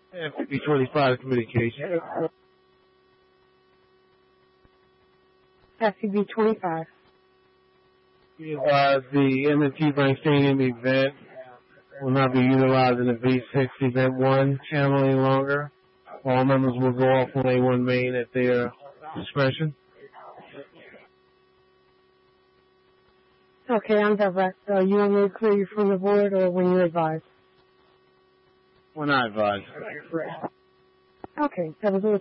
FCB-25 communication. FCB-25. The M&T Bank Stadium event will not be utilizing the V6 Event 1 channel any longer. All members will go off on A1 main at their discretion. Okay, I'm direct. You want me to clear you from the board or when you advise? When I advise. Okay, that was